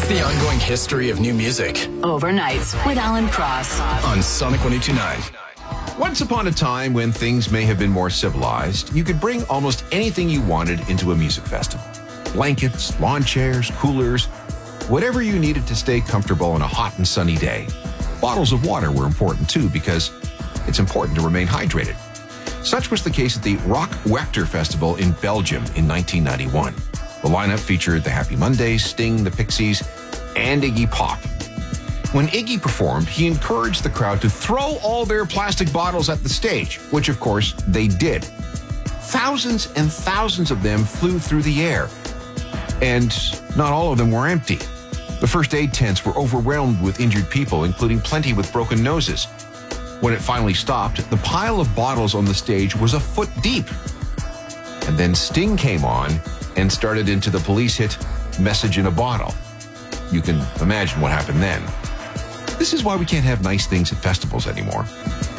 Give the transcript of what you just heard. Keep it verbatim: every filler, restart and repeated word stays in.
It's the ongoing history of new music. Overnights with Alan Cross on Sonic one oh two point nine. Once upon a time when things may have been more civilized, you could bring almost anything you wanted into a music festival. Blankets, lawn chairs, coolers, whatever you needed to stay comfortable on a hot and sunny day. Bottles of water were important too because it's important to remain hydrated. Such was the case at the Rock Werchter Festival in Belgium in nineteen ninety-one. The lineup featured the Happy Mondays, Sting, the Pixies, and Iggy Pop. When Iggy performed, he encouraged the crowd to throw all their plastic bottles at the stage, which of course they did. Thousands and thousands of them flew through the air, and not all of them were empty. The first aid tents were overwhelmed with injured people, including plenty with broken noses. When it finally stopped, the pile of bottles on the stage was a foot deep. And then Sting came on and started into the police hit Message in a Bottle. You can imagine what happened then. This is why we can't have nice things at festivals anymore.